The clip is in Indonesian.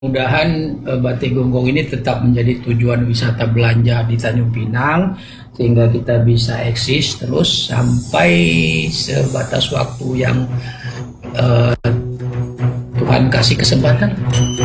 Mudahan Batik Gonggong ini tetap menjadi tujuan wisata belanja di Tanjung Pinang sehingga kita bisa eksis terus sampai sebatas waktu yang Tuhan kasih kesempatan.